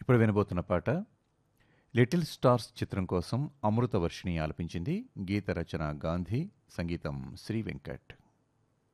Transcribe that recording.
ఇప్పుడు వినబోతున్న పాట 'లిటిల్ స్టార్స్' చిత్రం కోసం అమృత వర్షిణి ఆలపించింది. గీత రచన గాంధీ, సంగీతం శ్రీ వెంకట్.